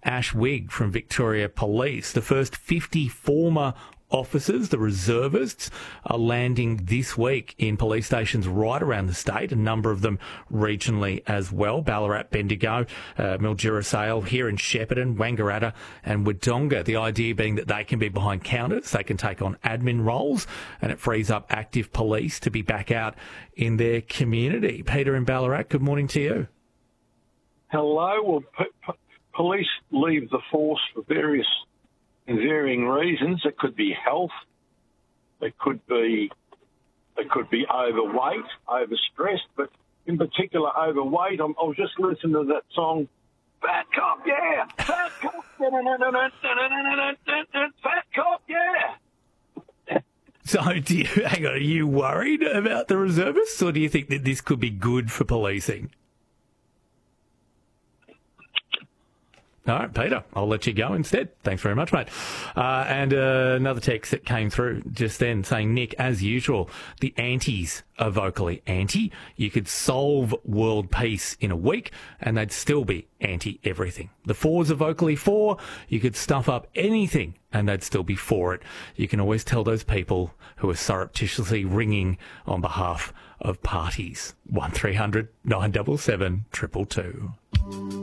Ash Wigg from Victoria Police. The first 50 former officers, the reservists, are landing this week in police stations right around the state, a number of them regionally as well. Ballarat, Bendigo, Mildura Sale, here in Shepparton, Wangaratta and Wodonga. The idea being that they can be behind counters, they can take on admin roles, and it frees up active police to be back out in their community. Peter in Ballarat, good morning to you. Hello. Well, police leave the force for varying reasons. It could be health. It could be overweight, overstressed, but in particular overweight. I was just listening to that song, Fat Cop, yeah! Fat Cop, Fat Cop, yeah! So, hang on, are you worried about the reservists, or do you think that this could be good for policing? All right, Peter, I'll let you go instead. Thanks very much, mate. And another text that came through just then saying, Nick, as usual, the antis are vocally anti. You could solve world peace in a week and they'd still be anti-everything. The fours are vocally for. You could stuff up anything and they'd still be for it. You can always tell those people who are surreptitiously ringing on behalf of parties. 1300 977 222.